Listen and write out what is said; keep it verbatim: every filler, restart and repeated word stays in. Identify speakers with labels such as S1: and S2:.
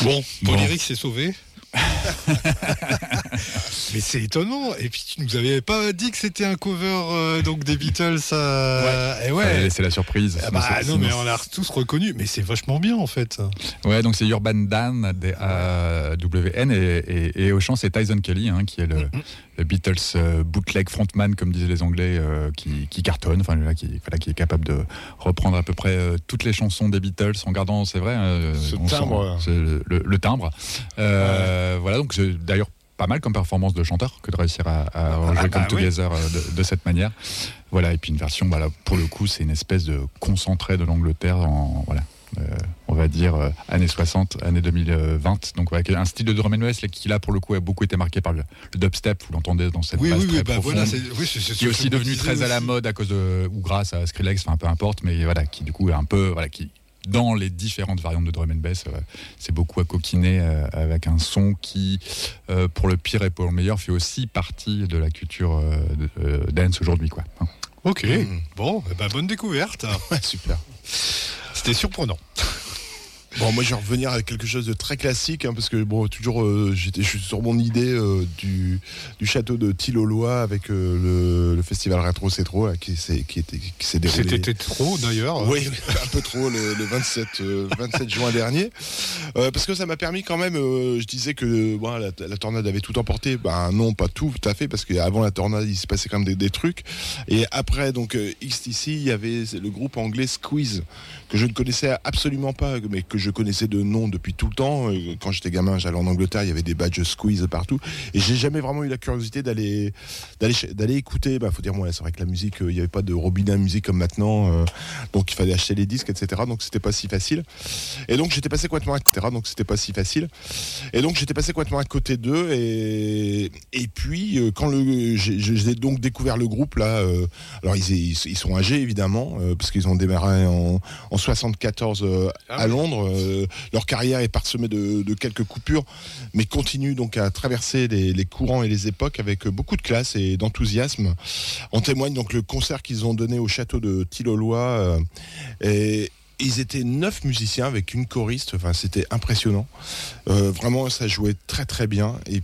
S1: Bon, Paul
S2: Bon.
S1: Eric s'est sauvé. Mais c'est étonnant. Et puis tu nous avais pas dit que c'était un cover euh, donc des Beatles. Euh...
S2: Ouais.
S1: Et ouais.
S2: Fallait laisser la surprise.
S1: Ah bah
S2: Sinon,
S1: non, mais
S2: sinon-
S1: on l'a tous reconnu. Mais c'est vachement bien en fait.
S2: Ouais, donc c'est Urban Dan, D A W N, et, et, et au chant, c'est Tyson Kelly, hein, qui est le,
S1: Mm-hmm.
S2: le Beatles euh, bootleg frontman, comme disaient les Anglais, euh, qui, qui cartonne, enfin, là, qui, voilà, qui est capable de reprendre à peu près euh, toutes les chansons des Beatles en gardant, c'est vrai, euh,
S1: Ce
S2: on sent-
S1: timbre.
S2: c'est le, le- le timbre. Euh, Voilà, donc c'est d'ailleurs pas mal comme performance de chanteur que de réussir à, à arranger
S1: Ah bah
S2: Come
S1: oui.
S2: Together euh, de, de cette manière. Voilà, et puis une version, voilà, pour le coup, c'est une espèce de concentré de l'Angleterre en, voilà, euh, on va dire euh, années soixante, années deux mille vingt. Donc voilà, un style de drum and bass qui là pour le coup a beaucoup été marqué par le, le dubstep, vous l'entendez dans cette
S1: Oui,
S2: base
S1: oui,
S2: très
S1: oui. Bah
S2: profonde,
S1: voilà. C'est, oui, c'est, c'est
S2: qui est aussi devenu très à la mode à cause de, ou grâce à Skrillex, enfin peu importe, mais voilà, qui du coup est un peu, voilà, qui dans les différentes variantes de drum and bass, euh, c'est beaucoup à coquiner euh, avec un son qui, euh, pour le pire et pour le meilleur, fait aussi partie de la culture euh, de, euh, dance aujourd'hui, quoi. Hein.
S1: Ok.
S3: Mm.
S1: Bon, eh ben, bonne découverte.
S3: Ouais, super.
S1: C'était surprenant.
S3: Bon, moi, je vais revenir à quelque chose de très classique, hein, parce que bon, toujours, euh, j'étais, je suis sur mon idée euh, du, du château de Tilloloy avec euh, le, le festival Rétro C'est Trop, là, qui s'est, qui était, qui s'est déroulé.
S1: C'était trop d'ailleurs.
S3: Oui, un peu trop le, le vingt-sept, euh, vingt-sept juin dernier, euh, parce que ça m'a permis quand même. Euh, je disais que bon, la, la tornade avait tout emporté. Ben non, pas tout, tout à fait, parce qu'avant la tornade, il se passait quand même des, des trucs. Et après, donc euh, X T C, il y avait le groupe anglais Squeeze que je ne connaissais absolument pas, mais que je connaissais de nom depuis tout le temps. Euh, Quand j'étais gamin, j'allais en Angleterre, il y avait des badges Squeeze partout, et j'ai jamais vraiment eu la curiosité d'aller d'aller d'aller écouter. Bah, faut dire, moi, c'est vrai que la musique, euh, il n'y avait pas de robinet à musique comme maintenant, euh, donc il fallait acheter les disques, et cetera. Donc c'était pas si facile. Et donc j'étais passé complètement à côté. Donc c'était pas si facile. Et donc j'étais passé complètement à côté d'eux. Et et puis euh, quand le j'ai, j'ai donc découvert le groupe là. Euh, alors ils, ils ils sont âgés évidemment, euh, parce qu'ils ont démarré en en soixante-quatorze euh,
S1: Ah
S3: à
S1: oui.
S3: Londres. Euh, leur carrière est parsemée de, de quelques coupures, mais continue donc à traverser les, les courants et les époques avec beaucoup de classe et d'enthousiasme. En témoigne donc le concert qu'ils ont donné au château de Tilloloy. Euh, et ils étaient neuf musiciens avec une choriste. Enfin, c'était impressionnant. Euh, vraiment, ça jouait très très bien. Et